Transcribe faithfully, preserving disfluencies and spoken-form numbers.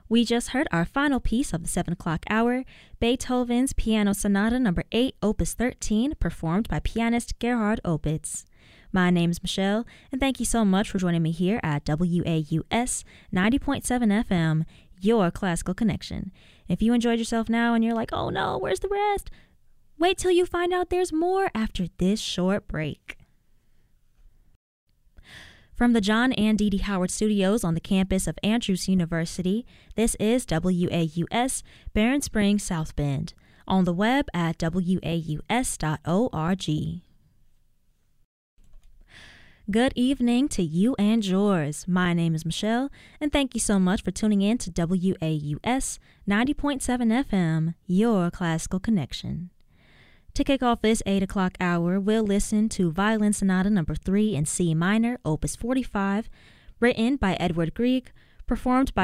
We just heard our final piece of the seven o'clock hour, Beethoven's Piano Sonata number eight, Opus thirteen, performed by pianist Gerhard Opitz. My name is Michelle, and thank you so much for joining me here at W A U S ninety point seven F M, your classical connection. If you enjoyed yourself now and you're like, oh no, where's the rest? Wait till you find out there's more after this short break. From the John and Dee Dee Howard Studios on the campus of Andrews University, this is W A U S, Barron Springs, South Bend, on the web at W A U S dot org. Good evening to you and yours. My name is Michelle, and thank you so much for tuning in to W A U S ninety point seven F M, your classical connection. To kick off this eight o'clock hour, we'll listen to Violin Sonata number three in C minor, Opus forty-five, written by Edward Grieg, performed by